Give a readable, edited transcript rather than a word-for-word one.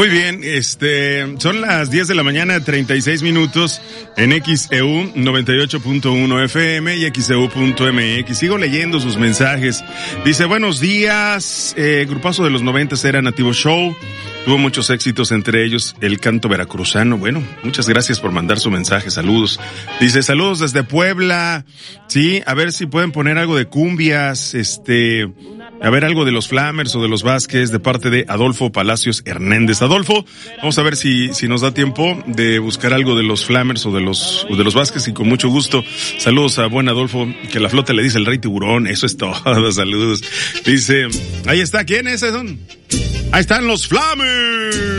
Muy bien, son las 10 de la mañana, 36 minutos en XEU 98.1 FM y XEU.mx. Sigo leyendo sus mensajes. Dice, buenos días, grupazo de los 90 era Nativo Show. Tuvo muchos éxitos, entre ellos el canto veracruzano. Bueno, muchas gracias por mandar su mensaje, saludos. Dice, saludos desde Puebla. Sí, a ver si pueden poner algo de cumbias, a ver algo de los Flamers o de los Vázquez de parte de Adolfo Palacios Hernández. Adolfo, vamos a ver si nos da tiempo de buscar algo de los Flamers o de los Vázquez, y con mucho gusto. Saludos a buen Adolfo, que la flota le dice el Rey Tiburón, eso es todo, saludos. Dice, ahí está, ¿quiénes son? Ahí están los Flamers.